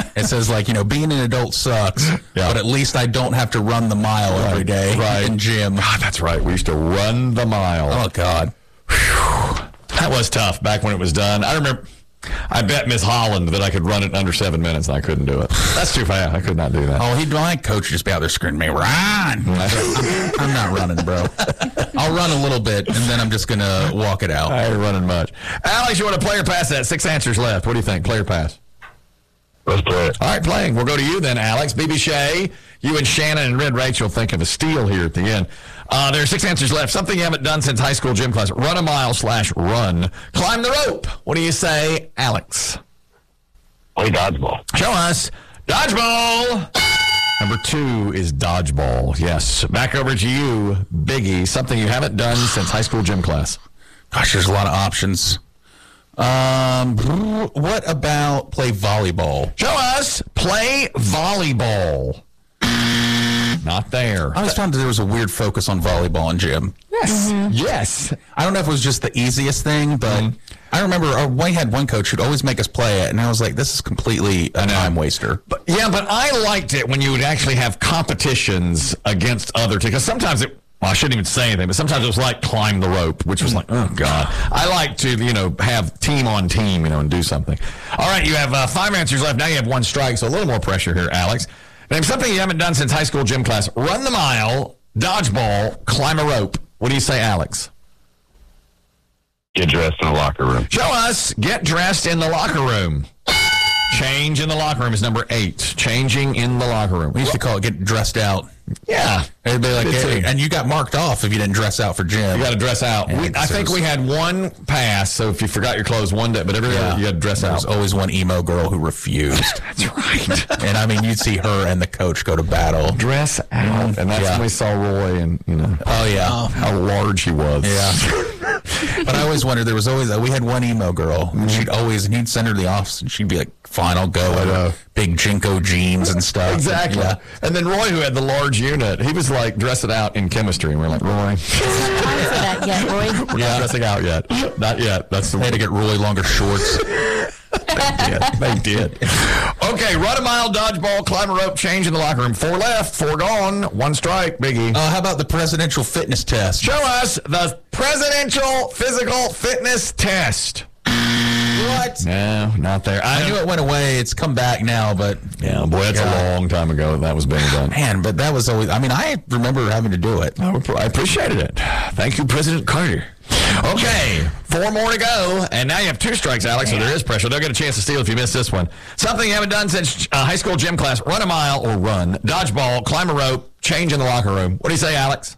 It says, like, being an adult sucks, but at least I don't have to run the mile every day in gym. God, that's right. We used to run the mile. Oh, God. Whew. That was tough back when it was done. I remember, I bet Miss Holland that I could run it in under 7 minutes, and I couldn't do it. That's too fast. I could not do that. Oh, my coach would just be out there screaming, "Me, run!" I'm not running, bro. I'll run a little bit, and then I'm just going to walk it out. I ain't running much. Alex, you want to play or pass that? 6 answers left. What do you think? Play or pass? Let's play it. All right, playing. We'll go to you then, Alex. BB Shea, you and Shannon and Red Rachel think of a steal here at the end. There are 6 answers left. Something you haven't done since high school gym class. Run a mile / run. Climb the rope. What do you say, Alex? Play dodgeball. Show us. Dodgeball. Number 2 is dodgeball. Yes. Back over to you, Biggie. Something you haven't done since high school gym class. Gosh, there's a lot of options. What about play volleyball? Show us. Play volleyball. Not there. I always found that there was a weird focus on volleyball in gym. Yes. Yes. I don't know if it was just the easiest thing, but I remember we had one coach who'd always make us play it, and I was like, this is completely a time waster. But I liked it when you would actually have competitions against other teams. Because sometimes I shouldn't even say anything, but sometimes it was like climb the rope, which was like, oh, God. I like to, have team on team, and do something. All right, you have 5 answers left. Now you have 1 strike, so a little more pressure here, Alex. Name something you haven't done since high school gym class. Run the mile, dodgeball, climb a rope. What do you say, Alex? Get dressed in the locker room. Show us. Get dressed in the locker room. Change in the locker room is number 8. Changing in the locker room. We used to call it get dressed out. Yeah. It'd be like, and you got marked off if you didn't dress out for gym. You got to dress out. Yeah, I think we had 1 pass, so if you forgot your clothes one day, but every day you had to dress out. There was always one emo girl who refused. That's right. And I mean, you'd see her and the coach go to battle. Dress out. And that's when we saw Roy and, Oh, yeah. how large he was. Yeah. But I always wondered, we had one emo girl, and he'd send her to the office, and she'd be like, fine, I'll go. Big Jinko jeans and stuff. Exactly. Yeah. And then Roy, who had the large unit, he was like dressing out in chemistry, and we're like, Roy. It's not time for that yet, Roy. We're not dressing out yet. Not yet. That's the They had to get really longer shorts. They did. Okay, run a mile, dodgeball, climb a rope, change in the locker room. 4 left, 4 gone, 1 strike, Biggie. How about the presidential fitness test? Show us the presidential physical fitness test. What? No, not there. I knew it went away. It's come back now, but... Yeah, boy, that's a long time ago that was being done. Man, but that was always... I remember having to do it. I appreciated it. Thank you, President Carter. Okay, 4 more to go, and now you have 2 strikes, Alex, so there is pressure. They'll get a chance to steal if you miss this one. Something you haven't done since high school gym class. Run a mile or run. Dodgeball, climb a rope, change in the locker room. What do you say, Alex?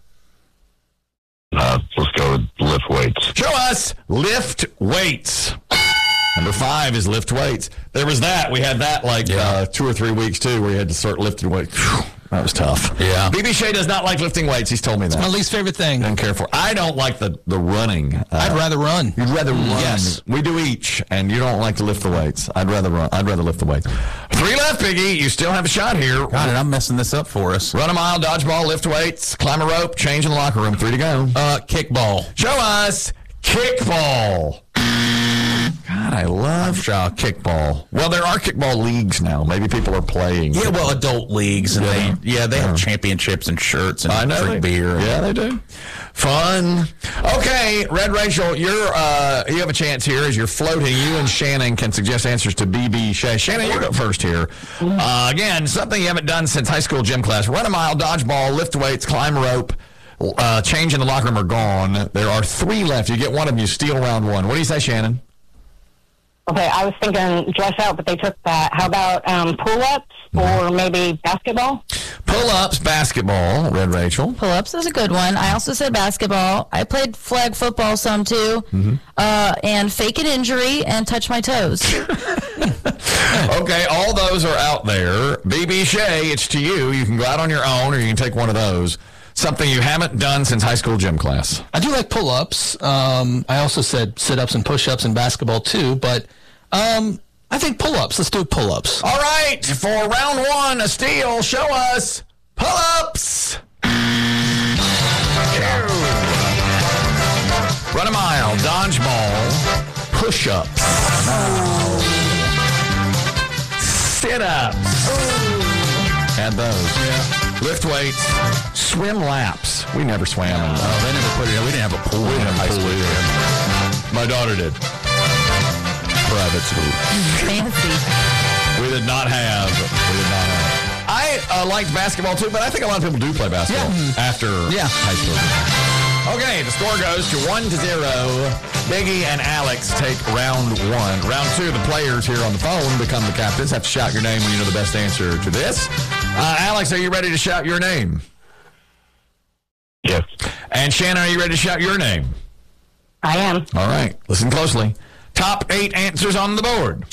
Let's go with lift weights. Show us lift weights. Number 5 is lift weights. There was that. We had that 2 or 3 weeks, too, where you had to start lifting weights. That was tough. Yeah. BB Shea does not like lifting weights. He's told me that. My least favorite thing. Don't care for. I don't like the running. I'd rather run. You'd rather run. Yes. We do each, and you don't like to lift the weights. I'd rather run. I'd rather lift the weights. 3 left, Biggie. You still have a shot here. God, and I'm messing this up for us. Run a mile, dodgeball, lift weights, climb a rope, change in the locker room. 3 to go. Kickball. Show us kickball. God, I love kickball. Well, there are kickball leagues now. Maybe people are playing. Yeah, well, adult leagues, and they have championships and shirts and drink beer. Yeah, they do. Fun. Okay, Red Rachel, you have a chance here as you're floating. You and Shannon can suggest answers to BB Shea. Shannon, you go first here. Again, something you haven't done since high school gym class. Run a mile, dodgeball, lift weights, climb a rope, change in the locker room are gone. There are 3 left. You get one of them, you steal round 1. What do you say, Shannon? Okay, I was thinking dress out, but they took that. How about pull-ups or maybe basketball? Pull-ups, basketball, Red Rachel. Pull-ups is a good one. I also said basketball. I played flag football some too. And fake an injury and touch my toes. Okay, all those are out there. BB Shea, it's to you. You can go out on your own or you can take one of those. Something you haven't done since high school gym class. I do like pull-ups. I also said sit-ups and push-ups in basketball too, but I think pull-ups. Let's do pull-ups. All right, for round 1, a steal. Show us pull-ups. Run a mile, dodgeball, push-ups. sit-ups. Had those. Yeah. Lift weights. Swim laps. We never swam. Oh, they never put it in. We didn't have a pool in high school either. My daughter did. Private school. Fancy. We did not have. I liked basketball too, but I think a lot of people do play basketball after high school. Okay, the score goes to 1-0. Biggie and Alex take round 1. Round 2, the players here on the phone become the captains. Have to shout your name when you know the best answer to this. Alex, are you ready to shout your name? Yes. And Shannon, are you ready to shout your name? I am. All right, listen closely. Top 8 answers on the board.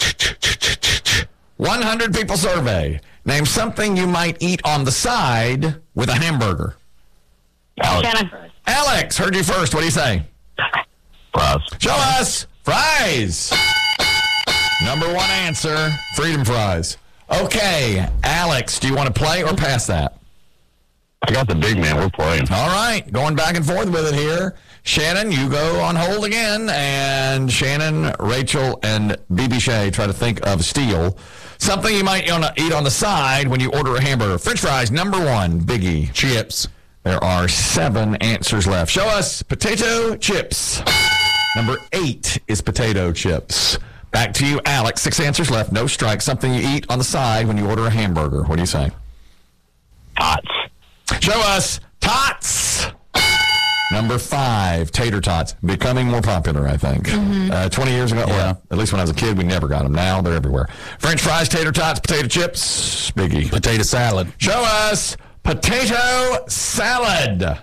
100 people survey. Name something you might eat on the side with a hamburger. Alex. Shannon. Alex, heard you first. What do you say? Fries. Show us. Fries. Number 1 answer, freedom fries. Okay, Alex, do you want to play or pass that? I got the big man. We're playing. All right, going back and forth with it here. Shannon, you go on hold again. And Shannon, Rachel, and BB Shea try to think of Steele. Something you might eat on the side when you order a hamburger. French fries, number 1, Biggie. Chips. There are 7 answers left. Show us potato chips. Number 8 is potato chips. Back to you, Alex. 6 answers left. No strike. Something you eat on the side when you order a hamburger. What do you say? Tots. Show us tots. Number 5, tater tots. Becoming more popular, I think. 20 years ago, well, at least when I was a kid, we never got them. Now they're everywhere. French fries, tater tots, potato chips. Biggie. Potato salad. Show us potato salad.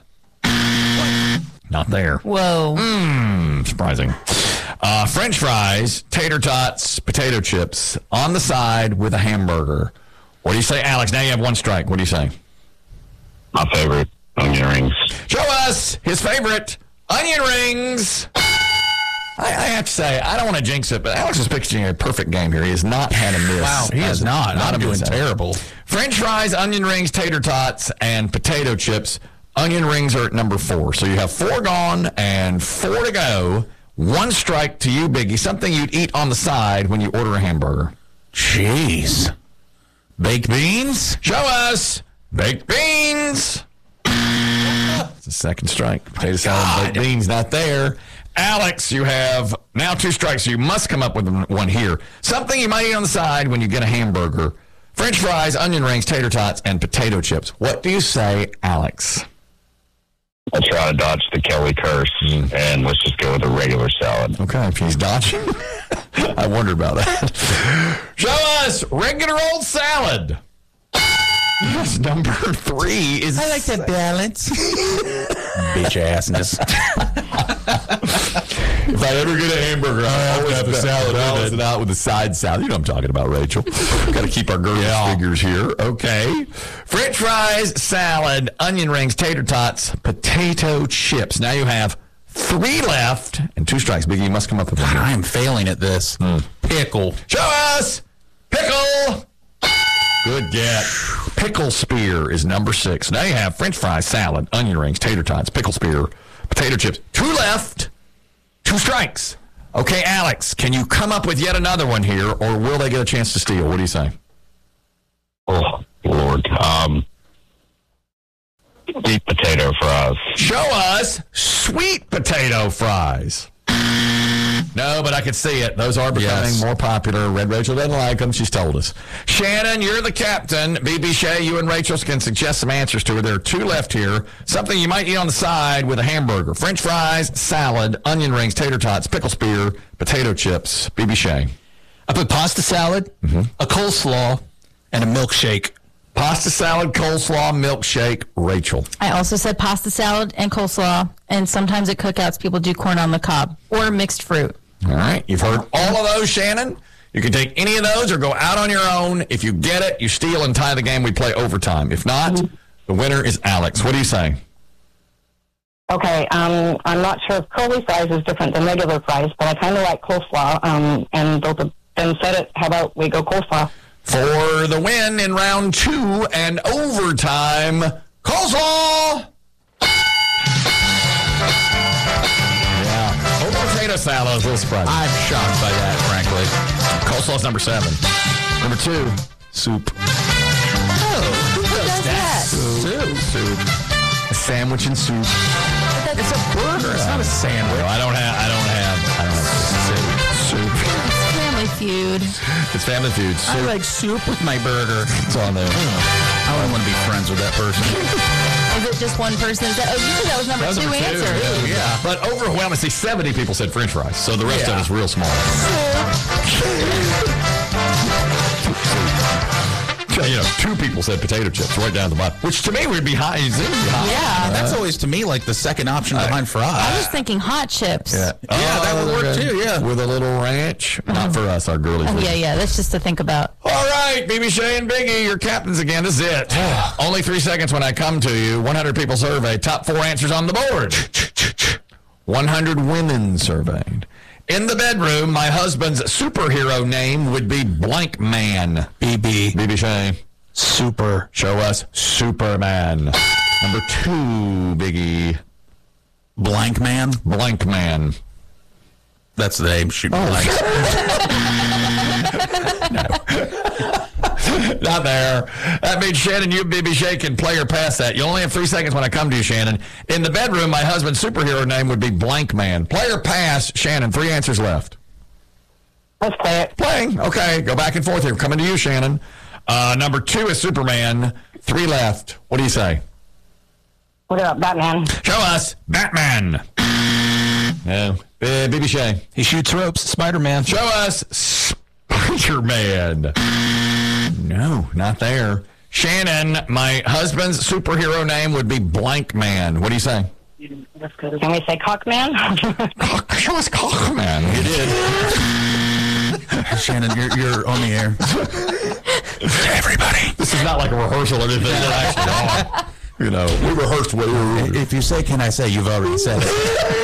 Not there. Whoa. Surprising. French fries, tater tots, potato chips on the side with a hamburger. What do you say, Alex? Now you have 1 strike. What do you say? My favorite, onion rings. Show us his favorite onion rings. I have to say, I don't want to jinx it, but Alex is pitching a perfect game here. He has not had a miss. Wow, he has not. I'm doing good terrible. French fries, onion rings, tater tots, and potato chips. Onion rings are at number 4. So you have 4 gone and 4 to go. 1 strike to you, Biggie. Something you'd eat on the side when you order a hamburger. Jeez. Baked beans? Show us baked beans. It's a 2nd strike. Potato salad, baked beans, not there. Alex, you have now 2 strikes, so you must come up with 1 here. Something you might eat on the side when you get a hamburger. French fries, onion rings, tater tots, and potato chips. What do you say, Alex? I'll try to dodge the Kelly curse, and let's just go with a regular salad. Okay, if he's dodging. I wondered about that. Show us regular old salad. Yes, number 3 is... I like that balance. Bitch assness. If I ever get a hamburger, I always have a salad. Balance it out with a side salad. You know what I'm talking about, Rachel. Got to keep our girl figures here. Okay. French fries, salad, onion rings, tater tots, potato chips. Now you have 3 left and 2 strikes. Biggie, you must come up with 1. I am failing at this. Pickle. Show us pickle. Good get. Pickle spear is number 6. Now you have French fries, salad, onion rings, tater tots, pickle spear, potato chips. 2 left, 2 strikes. Okay, Alex, can you come up with yet another one here, or will they get a chance to steal? What do you say? Oh, Lord. Sweet potato fries. Show us sweet potato fries. No, but I could see it. Those are becoming more popular. Red Rachel doesn't like them. She's told us. Shannon, you're the captain. BB Shea, you and Rachel can suggest some answers to her. There are 2 left here. Something you might eat on the side with a hamburger. French fries, salad, onion rings, tater tots, pickle spear, potato chips. BB Shea. I put pasta salad, a coleslaw, and a milkshake. Pasta salad, coleslaw, milkshake. Rachel. I also said pasta salad and coleslaw, and sometimes at cookouts people do corn on the cob or mixed fruit. All right. You've heard all of those, Shannon. You can take any of those or go out on your own. If you get it, you steal and tie the game. We play overtime. If not, the winner is Alex. What do you say? Okay, I'm not sure if curly fries is different than regular fries, but I kind of like coleslaw. And both of them said it. How about we go coleslaw? For the win in round 2 and overtime, coleslaw! Yeah. Potato salad is a little surprising. I'm shocked by that, frankly. Coleslaw's number 7. Number 2, soup. Who does that? Soup. A sandwich and soup. It's a burger. It's not a sandwich. No, I don't have soup. It's Family Feud. It's Family Feud. I Soup. like soup with my burger. It's on there. I wouldn't want to be friends with that person. Is it just one person? Is that? Oh, you said that was number 2 answer. Yeah. But overwhelmingly, 70 people said French fries. So the rest of it is real small. You know, 2 people said potato chips right down the bottom, which to me would be high. Yeah. That's always to me like the second option behind fries. I was thinking hot chips. Yeah, that would work too. Yeah, with a little ranch. Not for us, our girlies. Yeah. That's just to think about. All right, BB Shea and Biggie, your captains again. This is it. Only 3 seconds when I come to you. 100 people surveyed. Top 4 answers on the board. 100 women surveyed. In the bedroom, my husband's superhero name would be Blank Man. BB Shea. Super. Show us Superman. Number 2, Biggie. Blank Man. Blank Man. That's the name. Shoot blank. Not there. That means, Shannon, you, BB Shea, can play or pass that. You only have 3 seconds when I come to you, Shannon. In the bedroom, my husband's superhero name would be Blank Man. Play or pass, Shannon. 3 answers left. Let's play it. Playing. Okay, go back and forth here. Coming to you, Shannon. Number 2 is Superman. 3 left. What do you say? What about Batman? Show us Batman. No. BB Shea. He shoots ropes. Spider-Man. Show us Spider-Man. No, not there. Shannon, my husband's superhero name would be Blank Man. What do you say? Can we say Cockman? Show us Cockman. You did. Shannon, you're on the air. Everybody. This is not like a rehearsal or anything. They're actually on. You know, we rehearsed way earlier. If you say, can I say, you've already said it.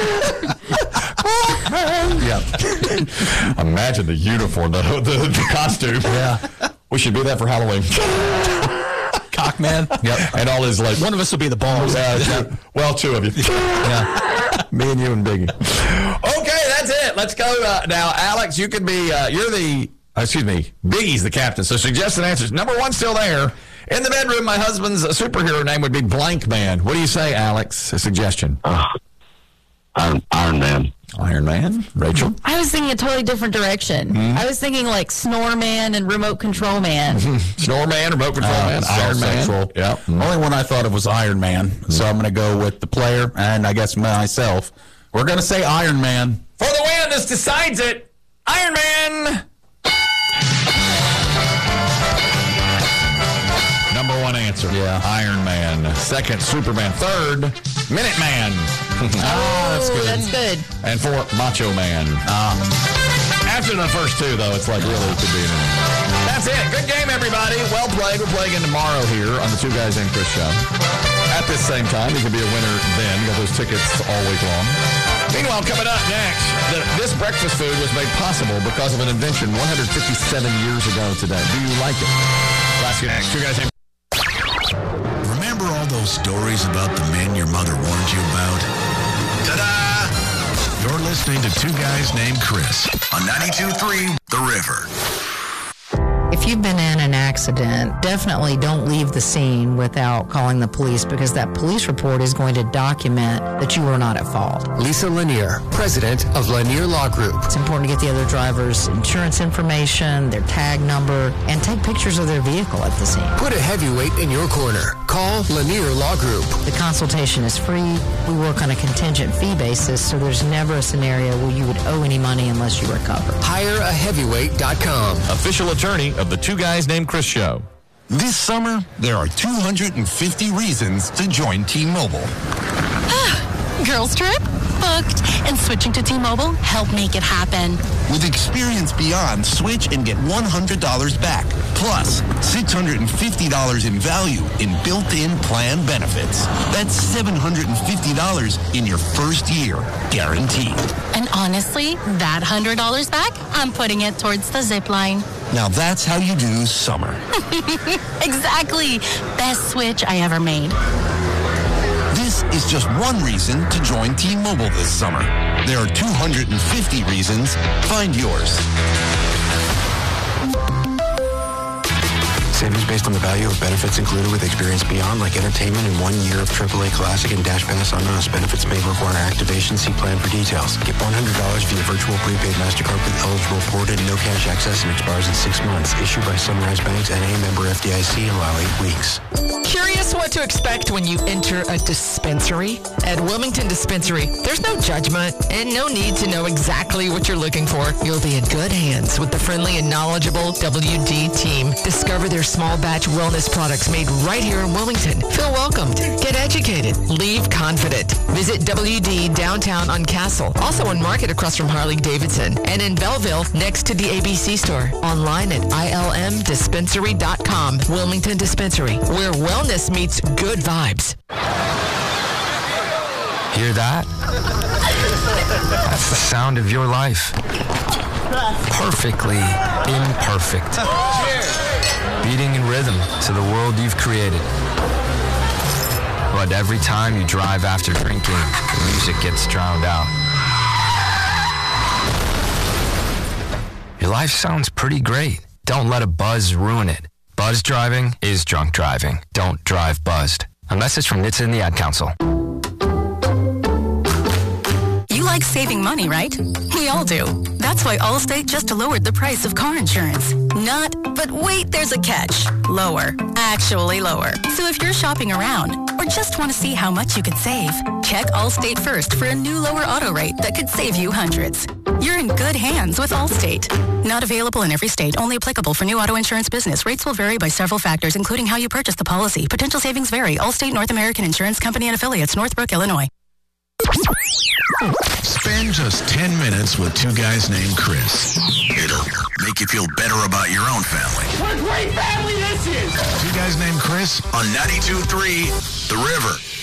Yeah. Imagine the uniform, the costume. Yeah. We should do that for Halloween. Cockman. Yep. And all his, like... One of us will be the balls. Well, 2 of you. Yeah. Me and you and Biggie. Okay, that's it. Let's go. Now, Alex, you can be... you're the... Biggie's the captain. So suggested answers. Number 1 still there. In the bedroom, my husband's superhero name would be Blank Man. What do you say, Alex? A suggestion. Iron Man. Iron Man. Rachel? I was thinking a totally different direction. I was thinking like Snore Man and Remote Control Man. Snore Man, Remote Control Man, Iron Man. Yeah. Only one I thought of was Iron Man. So I'm going to go with the player and I guess myself. We're going to say Iron Man. For the win, this decides it. Iron Man. Number 1 answer. Yeah. Iron Man. 2nd, Superman. 3rd, Minuteman. That's good. That's good. And 4th, Macho Man. After the first 2, though, it's like really could be anything. That's it. Good game, everybody. Well played. We'll play again tomorrow here on the 2 Guys Named Chris show. At this same time, you can be a winner then. You got those tickets all week long. Meanwhile, coming up next, this breakfast food was made possible because of an invention 157 years ago today. Do you like it? We'll ask you next. 2 Guys Named Remember all those stories about the men your mother warned you about? Ta-da! You're listening to 2 Guys Named Chris on 92.3 The River. If you've been in an accident, definitely don't leave the scene without calling the police because that police report is going to document that you were not at fault. Lisa Lanier, president of Lanier Law Group. It's important to get the other driver's insurance information, their tag number, and take pictures of their vehicle at the scene. Put a heavyweight in your corner. Call Lanier Law Group. The consultation is free. We work on a contingent fee basis, so there's never a scenario where you would owe any money unless you recover. HireAHeavyweight.com. Official attorney of the 2 Guys Named Chris show. This summer, there are 250 reasons to join T-Mobile. Girls trip? Booked. And switching to T-Mobile helped make it happen. With Experience Beyond, switch and get $100 back. Plus, $650 in value in built-in plan benefits. That's $750 in your first year, guaranteed. And honestly, that $100 back, I'm putting it towards the zip line. Now that's how you do summer. Exactly. Best switch I ever made. This is just one reason to join T-Mobile this summer. There are 250 reasons. Find yours. Savings based on the value of benefits included with Experience Beyond, like entertainment and 1 year of AAA Classic and Dash Pass on us. Benefits may require activation. See plan for details. Get $100 via virtual prepaid MasterCard with eligible ported, no cash access, and expires in 6 months. Issued by Sunrise Banks, N.A. member FDIC, allow 8 weeks. Curious what to expect when you enter a dispensary? At Wilmington Dispensary, there's no judgment and no need to know exactly what you're looking for. You'll be in good hands with the friendly and knowledgeable WD team. Discover their small batch wellness products made right here in Wilmington. Feel welcomed. Get educated. Leave confident. Visit WD downtown on Castle. Also on Market across from Harley-Davidson. And in Belleville next to the ABC store. Online at ilmdispensary.com. Wilmington Dispensary, where wellness meets good vibes. Hear that? That's the sound of your life. Perfectly imperfect. Beating in rhythm to the world you've created. But every time you drive after drinking, the music gets drowned out. Your life sounds pretty great. Don't let a buzz ruin it. Buzz driving is drunk driving. Don't drive buzzed. A message from NHTSA and the Ad Council. You like saving money, right? We all do. That's why Allstate just lowered the price of car insurance. Not, but wait, there's a catch. Lower. Actually lower. So if you're shopping around or just want to see how much you could save, check Allstate first for a new lower auto rate that could save you hundreds. You're in good hands with Allstate. Not available in every state. Only applicable for new auto insurance business. Rates will vary by several factors, including how you purchase the policy. Potential savings vary. Allstate North American Insurance Company and Affiliates, Northbrook, Illinois. Spend just 10 minutes with two guys named Chris. It'll make you feel better about your own family. What a great family this is! Two guys named Chris on 92.3 The River.